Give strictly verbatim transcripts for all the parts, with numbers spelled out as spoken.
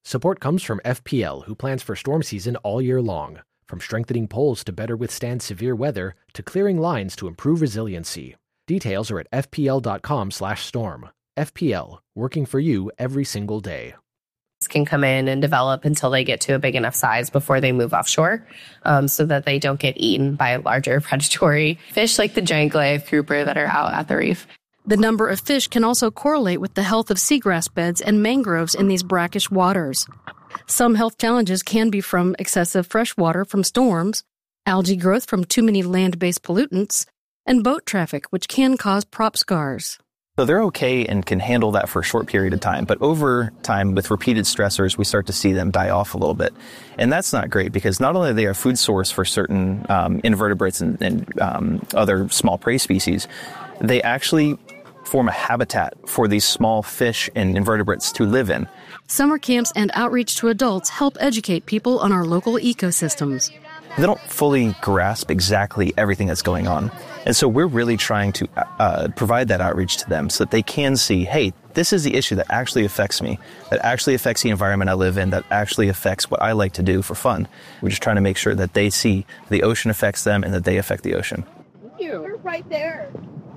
Support comes from F P L, who plans for storm season all year long. From strengthening poles to better withstand severe weather, to clearing lines to improve resiliency. Details are at f p l dot com slash storm. F P L, working for you every single day. Can come in and develop until they get to a big enough size before they move offshore, um, so that they don't get eaten by larger predatory fish like the giant Goliath grouper that are out at the reef. The number of fish can also correlate with the health of seagrass beds and mangroves in these brackish waters. Some health challenges can be from excessive fresh water from storms, algae growth from too many land-based pollutants, and boat traffic, which can cause prop scars. So they're okay and can handle that for a short period of time. But over time, with repeated stressors, we start to see them die off a little bit. And that's not great because not only are they a food source for certain um, invertebrates and, and um, other small prey species, they actually form a habitat for these small fish and invertebrates to live in. Summer camps and outreach to adults help educate people on our local ecosystems. They don't fully grasp exactly everything that's going on. And so we're really trying to uh, provide that outreach to them so that they can see, hey, this is the issue that actually affects me, that actually affects the environment I live in, that actually affects what I like to do for fun. We're just trying to make sure that they see the ocean affects them and that they affect the ocean. You're right there.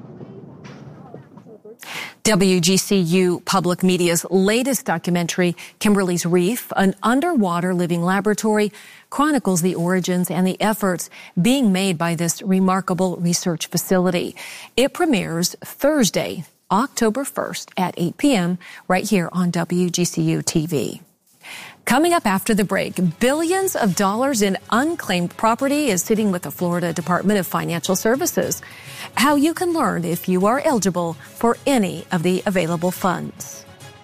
W G C U Public Media's latest documentary, Kimberly's Reef, an underwater living laboratory, chronicles the origins and the efforts being made by this remarkable research facility. It premieres Thursday, October first at eight p.m. right here on W G C U T V. Coming up after the break, billions of dollars in unclaimed property is sitting with the Florida Department of Financial Services. How you can learn if you are eligible for any of the available funds.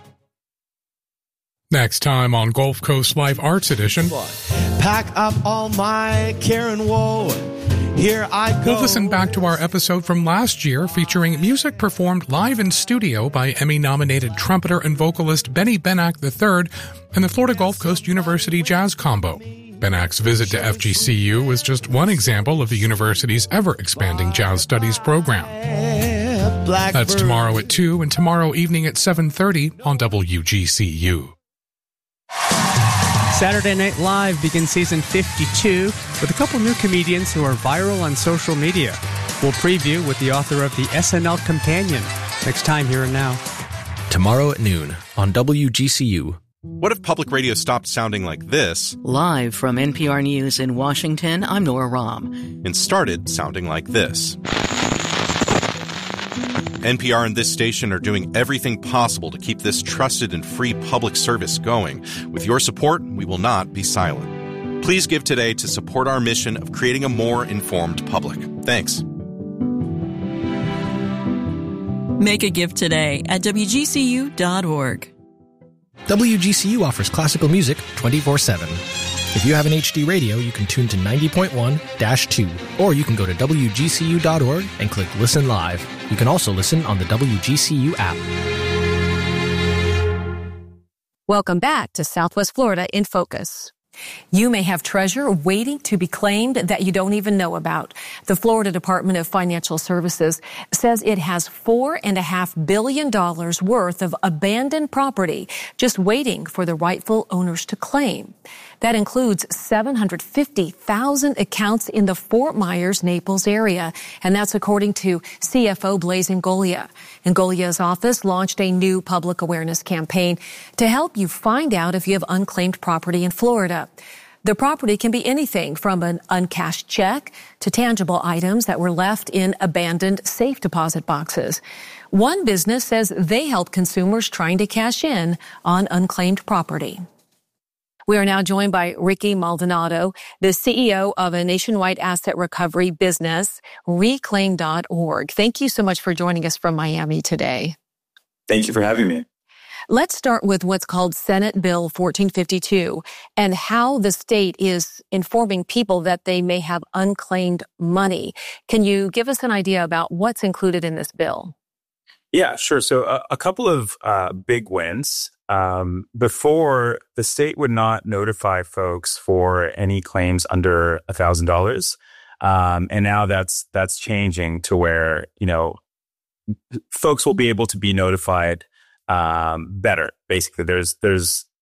Next time on Gulf Coast Live Arts Edition. Pack up all my care and woe. Here I go. We'll listen back to our episode from last year featuring music performed live in studio by Emmy-nominated trumpeter and vocalist Benny Benack the third and the Florida Gulf Coast University Jazz Combo. Benack's visit to F G C U was just one example of the university's ever-expanding jazz studies program. Blackbird. That's tomorrow at two and tomorrow evening at seven thirty on W G C U. Saturday Night Live begins season fifty-two with a couple new comedians who are viral on social media. We'll preview with the author of the S N L Companion next time Here and Now. Tomorrow at noon on W G C U. What if public radio stopped sounding like this? Live from N P R News in Washington, I'm Nora Rahm. And started sounding like this. N P R and this station are doing everything possible to keep this trusted and free public service going. With your support, we will not be silent. Please give today to support our mission of creating a more informed public. Thanks. Make a gift today at w g c u dot org. W G C U offers classical music twenty-four seven. If you have an H D radio, you can tune to ninety point one dash two, or you can go to w g c u dot org and click Listen Live. You can also listen on the W G C U app. Welcome back to Southwest Florida in Focus. You may have treasure waiting to be claimed that you don't even know about. The Florida Department of Financial Services says it has four and a half billion dollars worth of abandoned property just waiting for the rightful owners to claim. That includes seven hundred fifty thousand accounts in the Fort Myers, Naples area, and that's according to C F O Blaise Ngolia. Ngolia's office launched a new public awareness campaign to help you find out if you have unclaimed property in Florida. The property can be anything from an uncashed check to tangible items that were left in abandoned safe deposit boxes. One business says they help consumers trying to cash in on unclaimed property. We are now joined by Ricky Maldonado, the C E O of a nationwide asset recovery business, reclaim dot org. Thank you so much for joining us from Miami today. Thank you for having me. Let's start with what's called Senate Bill fourteen fifty-two and how the state is informing people that they may have unclaimed money. Can you give us an idea about what's included in this bill? Yeah, sure. So a, a couple of uh, big wins. Um, before, the state would not notify folks for any claims under one thousand dollars. Um, and now that's that's changing to where, you know, folks will be able to be notified um, better. Basically, there's there's